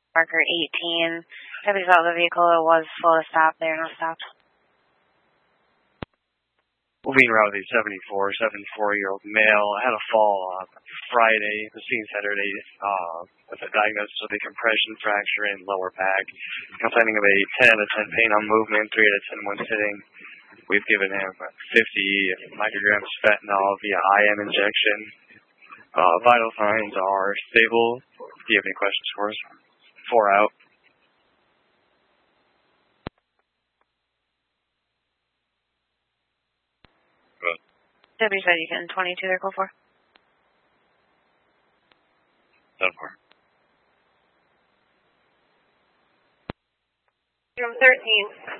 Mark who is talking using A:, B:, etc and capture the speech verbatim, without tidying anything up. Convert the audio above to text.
A: Marker eighteen. Deputies out of the vehicle. It was slow to stop. They are not stopped.
B: Moving around with a seventy-four, seventy-four-year-old male. Had a fall on Friday, the scene Saturday, uh, with a diagnosis of a compression fracture in lower back. Complaining of a ten out of ten pain on movement, three out of ten when sitting. We've given him fifty micrograms fentanyl via I M injection. Uh, vital signs are stable. Do you have any questions for us? Four out.
A: Deputy said you can twenty-two there, go for.
B: Done for.
A: Room thirteen.